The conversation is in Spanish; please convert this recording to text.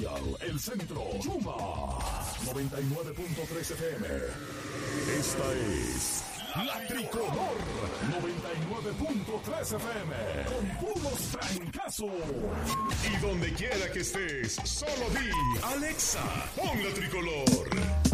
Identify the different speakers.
Speaker 1: Capital, el centro, Yuma, 99.3 FM. Esta es La Tricolor, 99.3 FM, con puros trancazos. Y donde quiera que estés, solo di, Alexa, pon La Tricolor.